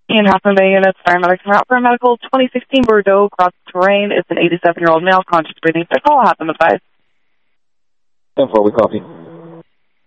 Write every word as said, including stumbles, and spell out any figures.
Ian Halfman Bay Units, paramedics are out for a medical. twenty sixteen Bordeaux cross terrain. It's an eighty-seven-year-old male, conscious breathing. The call happened, advice. ten four, we copy.